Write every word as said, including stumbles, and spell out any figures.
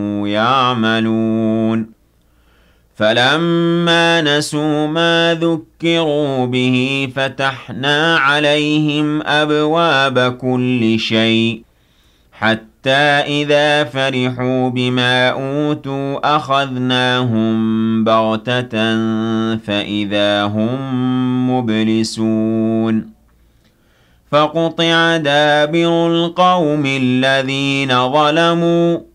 يعملون فلما نسوا ما ذكروا به فتحنا عليهم أبواب كل شيء حتى إذا فرحوا بما أوتوا أخذناهم بغتة فإذا هم مبلسون فقطع دابر القوم الذين ظلموا